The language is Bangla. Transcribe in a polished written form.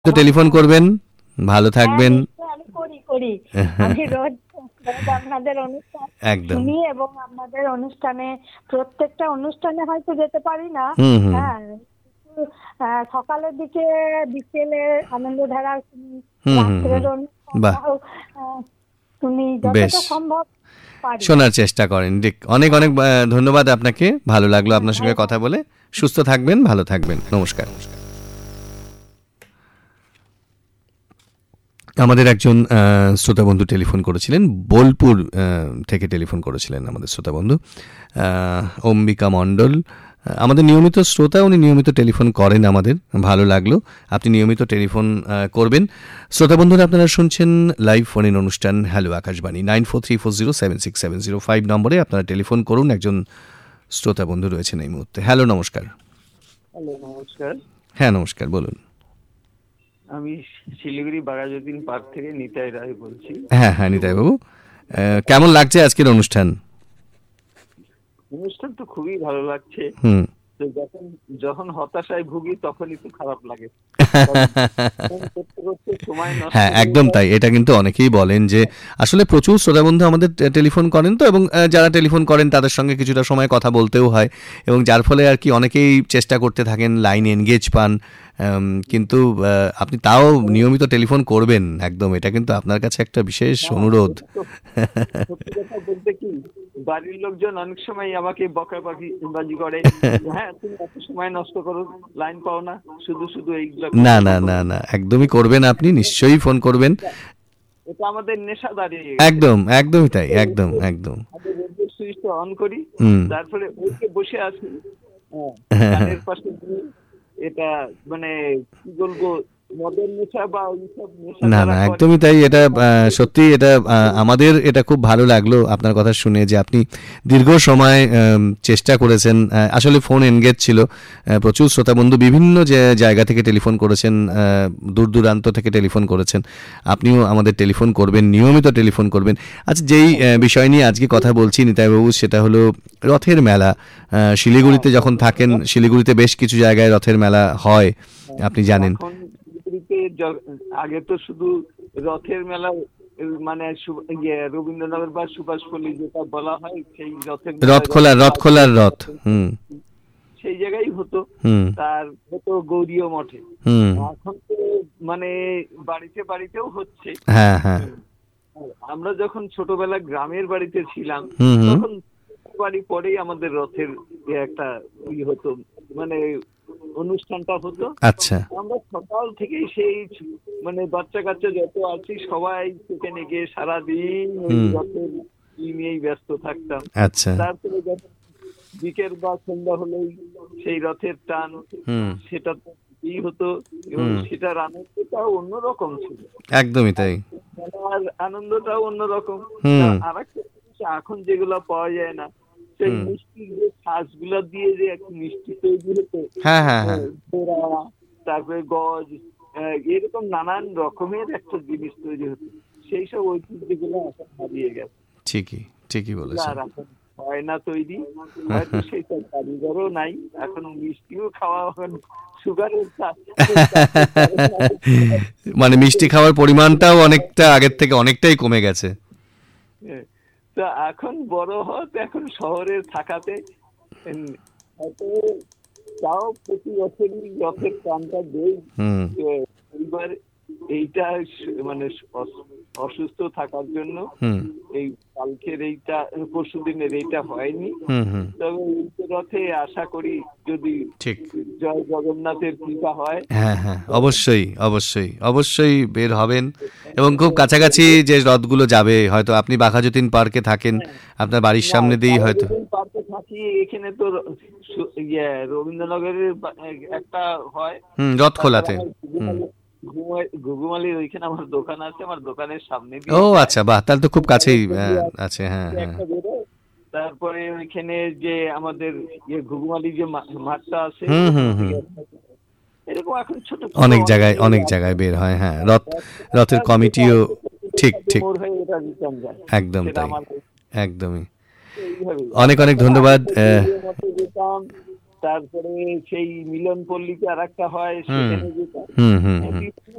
তো টেলিফোন করবেন, ভালো থাকবেন। নিশ্চয়ই আমি করি। আমি রোজ রোজ আপনাদের অনুষ্ঠান একদম। শুনি এবং আপনাদের অনুষ্ঠানে প্রত্যেকটা অনুষ্ঠানে হয়তো যেতে পারি না। হুম, হুম, হ্যাঁ, কিন্তু সকালের দিকে বিকেলে আনন্দধারা শুনি, হুম, হুম, হুম। রাত্রের বাহ! অনুষ্ঠানটাও শুনি বেশ। যতটা সম্ভব পারি। শোনার চেষ্টা করেন। ঠিক। অনেক, হ্যাঁ, অনেক ধন্যবাদ আপনাকে। ভালো লাগলো হ্যাঁ, আপনার সঙ্গে ভালো কথা থাকবেন। বলে। সুস্থ থাকবেন, ভালো থাকবেন। নমস্কার। আমাদের একজন শ্রোতা বন্ধু টেলিফোন করেছিলেন। বোলপুর থেকে টেলিফোন করেছিলেন আমাদের শ্রোতা বন্ধু। অম্বিকা মণ্ডল। আমাদের নিয়মিত শ্রোতা, উনি নিয়মিত টেলিফোন করেন আমাদের। ভালো লাগলো। আপনি নিয়মিত টেলিফোন করবেন। শ্রোতা বন্ধুরা, আপনারা শুনছেন লাইভ ফোন ইন অনুষ্ঠান হ্যালো আকাশবাণী 9434076705 নম্বরে আপনারা টেলিফোন করুন। একজন শ্রোতা বন্ধু রয়েছেন এই মুহূর্তে। হ্যালো, নমস্কার। হ্যালো, নমস্কার। হ্যাঁ, নমস্কার, বলুন। আমি শিলিগুড়ি বাঘাযতীন পার্ক থেকে নিতাই রায় বলছি। হ্যাঁ, হ্যাঁ, নিতাইবাবু। কেমন লাগছে আজকের অনুষ্ঠান? অনুষ্ঠান তো খুবই ভালো লাগছে। হুম। তো যখন যখন হতাশায় ভুগি তখনই তো খারাপ লাগে। কারণ ফোন করতে করতে সময় নষ্ট হ্যাঁ, হয়ে একদম যায়। তাই। এটা কিন্তু অনেকেই বলেন যে আসলে প্রচুর শ্রোতা বন্ধু আমাদের টেলিফোন করেন তো, এবং যারা টেলিফোন করেন তাদের সঙ্গে কিছুটা সময় কথা বলতেও হয়, এবং যার ফলে আর কি অনেকেই চেষ্টা করতে থাকেন লাইন এনগেজ পান। কিন্তু আপনি তাও নিয়মিত টেলিফোন করবেন একদম, এটা কিন্তু আপনার কাছে একটা বিশেষ না, অনুরোধ। এটা তো সত্যি কথা বলতে কি, বাড়ির লোকজন অনেক সময় আমাকে বকাবাজি করে। হ্যাঁ, তুমি এত সময় নষ্ট করো, লাইন পাও না, শুধু শুধু এইগুলা না, করো না, বকো। না, না, একদমই করবেন, আপনি নিশ্চয়ই ফোন করবেন। এটা এটা আমাদের নেশা দাঁড়িয়ে গেছে। একদম, একদমই তাই, একদম, একদম। আমি রেডিও সুইচটা অন করি, হুম। তারপরে ওইকে বসে আছি। হ্যাঁ, হ্যাঁ, হ্যাঁ। কানের পাশে দিয়ে। এটা মানে কি বলবো, মদের নেশা বা ওইসব নেশা না, যারা না, করে একদমই তাই। এটা সত্যিই এটা আমাদের এটা খুব ভালো লাগলো আপনার কথা শুনে যে আপনি দীর্ঘ সময় চেষ্টা করেছেন। আসলে ফোন এনগেজ ছিল। প্রচুর শ্রোতাবন্ধু বিভিন্ন যে জায়গা থেকে টেলিফোন করেছেন, দূর দূরান্ত থেকে টেলিফোন করেছেন। আপনিও আমাদের টেলিফোন করবেন, নিয়মিত টেলিফোন করবেন। আচ্ছা, যেই বিষয় নিয়ে আজকে কথা বলছি নিতাইবাবু, সেটা হলো রথের মেলা। হ্যাঁ, শিলিগুড়িতে যখন থাকেন, শিলিগুড়িতে বেশ কিছু জায়গায় রথের মেলা হয়, আপনি জানেন। এখন শিলিগুড়িতে আগে তো শুধু রথের মেলা, মানে রবীন্দ্রনগর বা সুভাষপল্লী যেটা বলা হয়, সেই রথের মেলায় রথ খোলার রথ। হুম। সেই জায়গায় হতো। হুম। তার হতো গৌরীয় মঠে। হুম। এখন তো মানে বাড়িতে বাড়িতেও হচ্ছে। হ্যাঁ, হ্যাঁ। আমরা যখন ছোটবেলায় গ্রামের বাড়িতে ছিলাম, হুম, হুম। তখন বাড়ি পরেই আমাদের রথের একটা হতো, মানে অনুষ্ঠানটা হতো। আচ্ছা। আমরা সকাল থেকেই সেই মানে বাচ্চা কাচ্চা যত আছি সবাই সেখানে গিয়ে সারাদিন ওই হুম। রথের নিয়েই ব্যস্ত থাকতাম। আচ্ছা। তারপরে যখন বিকেল বা সন্ধ্যা হলেই সেই রথের টান, হুম। সেটা তো হতো, এবং হুম। সেটার আনন্দটাও অন্যরকম ছিল। একদমই তাই। খেলার আনন্দটাও অন্যরকম। হুম। আর একটা জিনিস এখন যেগুলো পাওয়া যায় না, সেই হুম। মিষ্টির যে ছাঁচগুলো দিয়ে যে একটা মিষ্টি তৈরি হতো, হ্যাঁ, হ্যাঁ, হ্যাঁ। ঘোড়া, তারপরে গজ, এরকম নানান রকমের একটা জিনিস তৈরি হতো, সেই সব ঐতিহ্যগুলো এখন হারিয়ে গেছে। ঠিকই, ঠিকই বলেছেন। আর এখন হয় না তৈরি, হয়তো সেই সব কারিগরও নাই। এখন মিষ্টিও খাওয়া, এখন সুগারের মানে মিষ্টি খাওয়ার পরিমাণটাও অনেকটা আগের থেকে অনেকটাই কমে গেছে। তো এখন বড় হতে, এখন শহরে থাকাতে হয়তো তাও প্রতি বছরই রথের টানটা দেই। হুম। পরিবার এইটা মানে অসুস্থ থাকার জন্য হুম। এই কালকের এইটা, পরশু দিনের এইটা হয়নি। হুম। হুম। তবে এই রথে আশা করি যদি ঠিক। জয় জগন্নাথের কৃপা হয়। হ্যাঁ, হ্যাঁ, অবশ্যই, অবশ্যই, অবশ্যই বের হবেন, এবং খুব কাছাকাছি যে রথগুলো যাবে, হয়তো আপনি বাঘাযতীন পার্কে থাকেন, আপনার বাড়ির না, সামনে দিয়েই হয়তো। বাঘাযতীন পার্কে থাকি, এখানে তো রবীন্দ্রনগরের একটা হয়। হুম, রথ তারপর খোলাতে। আমার হুম। ঘুঘুমালির ওইখানে আমার দোকান আছে, আমার দোকানের সামনে ও দিয়ে যায়। আচ্ছা, বাহ, তাহলে তো খুব কাছেই বাঘাযতীন আছে। হ্যাঁ, হ্যাঁ। একটা বেরোয়, তারপরে ওইখানে যে আমাদের ঘুঘুমালি যে মাঠটা আছে, হুম, ওখান হুম, হুম। থেকে এরকম এখন ছোট ছোট অনেক অনেক জায়গায়, অনেক আছে। জায়গায় বের হয়। হ্যাঁ, রথের আর যেটা কমিটিও। আছে ঠিক, সেটা ঠিক। মোড় হয়ে এটা রিটার্ন যায়, একদম সেটা তাই। আমার একদমই। এইভাবেই। আর অনেক অনেক তাছাড়া আগে ধন্যবাদ। তো গৌরীয় মঠে যেতাম, তারপরে সেই মিলন পল্লীতে আর একটা হয়, হুম। সেখানে যেতাম। হুম। হুম। হুম। বিভিন্ন